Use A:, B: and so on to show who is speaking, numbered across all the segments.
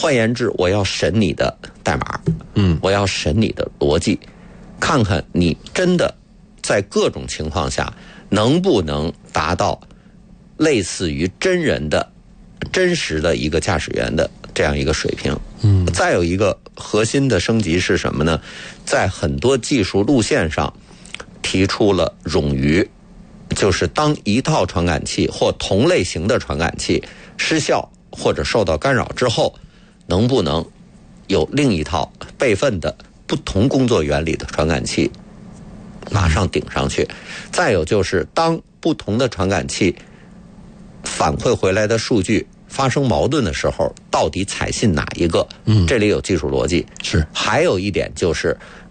A: 换言之，我要审你的代码，我要审你的逻辑，看看你真的在各种情况下能不能达到类似于真人的真实的一个驾驶员的这样一个水平。再有一个核心的升级是什么呢？在很多技术路线上提出了冗余，就是当一套传感器或同类型的传感器失效或者受到干扰之后，能不能有另一套备份的不同工作原理的传感器马上顶上去。再有就是当不同的传感器反馈回来的数据发生矛盾的时候，到底采信哪一个？这里有技术逻辑。
B: 是。还
A: 有一点就是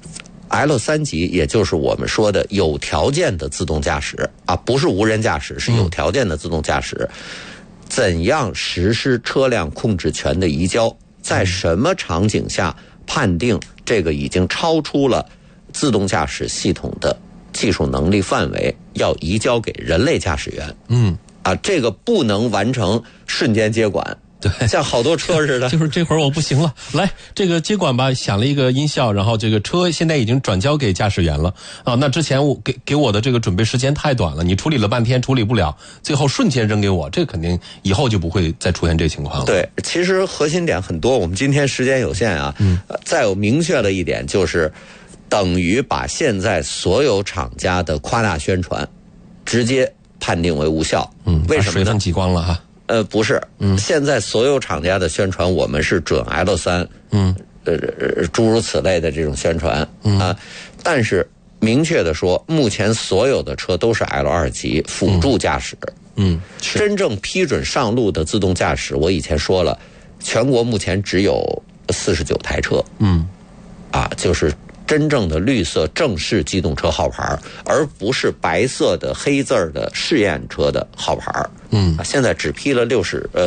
A: L3级，也就是我们说的有条件的自动驾驶啊，不是无人驾驶，是有条件的自动驾驶。怎样实施车辆控制权的移交？在什么场景下判定这个已经超出了自动驾驶系统的技术能力范围，要移交给人类驾驶员？这个不能完成瞬间接管。对，像好多车似的，
B: 就是这会儿我不行了，来这个接管吧，响了一个音效，然后这个车现在已经转交给驾驶员了啊。那之前我给我的这个准备时间太短了，你处理了半天处理不了，最后瞬间扔给我，这肯定以后就不会再出现这情况了。
A: 对，其实核心点很多，我们今天时间有限啊。再有明确的一点就是，等于把现在所有厂家的夸大宣传直接判定为无效。为什么呢？
B: 水分挤光了哈。
A: 不是，现在所有厂家的宣传我们是准 L3，诸如此类的这种宣传啊，但是明确的说，目前所有的车都是 L2级辅助驾驶。真正批准上路的自动驾驶，我以前说了，全国目前只有49台车。就是真正的绿色正式机动车号牌，而不是白色的黑字的试验车的号牌。现在只批了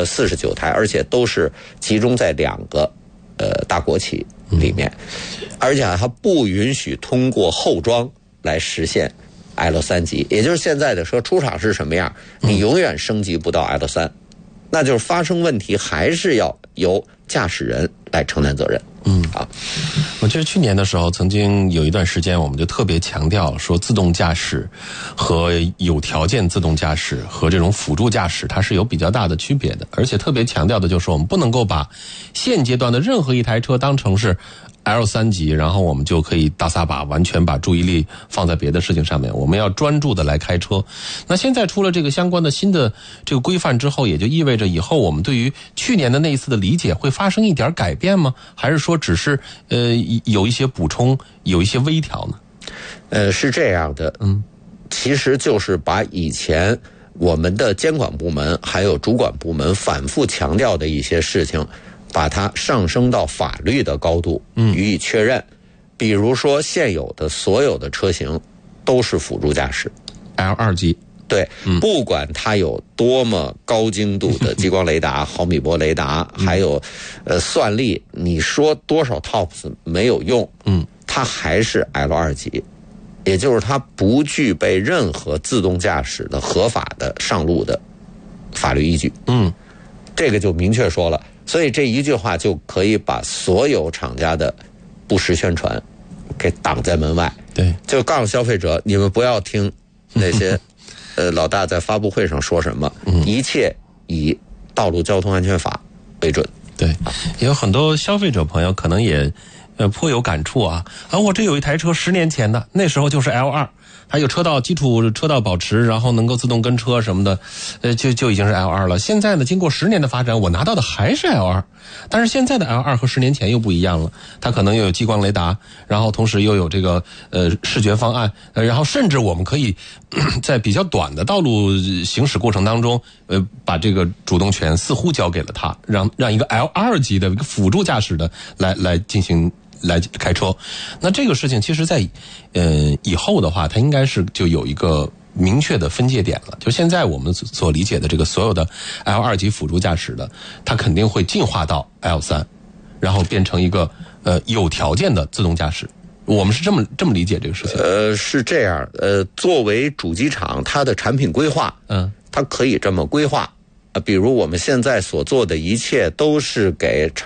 A: 49台，而且都是集中在2个大国企里面，而且它不允许通过后装来实现 L3级，也就是现在的车出厂是什么样，你永远升级不到 L3，那就是发生问题还是要由驾驶人来承担责任。
B: 我记得去年的时候，曾经有一段时间，我们就特别强调说，自动驾驶和有条件自动驾驶和这种辅助驾驶，它是有比较大的区别的。而且特别强调的就是，我们不能够把现阶段的任何一台车当成是L3级，然后我们就可以大撒把，完全把注意力放在别的事情上面。我们要专注的来开车。那现在出了这个相关的新的这个规范之后，也就意味着以后我们对于去年的那一次的理解会发生一点改变吗？还是说只是有一些补充，有一些微调呢？
A: 是这样的，其实就是把以前我们的监管部门还有主管部门反复强调的一些事情，把它上升到法律的高度予以确认。比如说现有的所有的车型都是辅助驾驶
B: L2级。
A: 对，不管它有多么高精度的激光雷达、毫米波雷达，还有算力，你说多少 TOPS 没有用，它还是 L2级，也就是它不具备任何自动驾驶的合法的上路的法律依据。这个就明确说了，所以这一句话就可以把所有厂家的不实宣传给挡在门外。
B: 对，
A: 就告诉消费者，你们不要听那些老大在发布会上说什么，一切以道路交通安全法为准。
B: 对，也有很多消费者朋友可能也颇有感触啊。我这有一台车10年前的，那时候就是 L2，还有基础车道保持，然后能够自动跟车什么的，就已经是 L2 了。现在呢，经过10年的发展，我拿到的还是 L2，但是现在的 L2 和10年前又不一样了，它可能又有激光雷达，然后同时又有这个视觉方案，然后甚至我们可以在比较短的道路行驶过程当中，把这个主动权似乎交给了它，让一个 L2 级的一个辅助驾驶的来进行。来开车，那这个事情其实在以后的话，它应该是就有一个明确的分界点了。就现在我们所理解的这个所有的 L2 级辅助驾驶的，它肯定会进化到 L3，然后变成一个有条件的自动驾驶。我们是这么理解这个事情。
A: 是这样，作为主机厂，它的产品规划，它可以这么规划。比如我们现在所做的一切都是给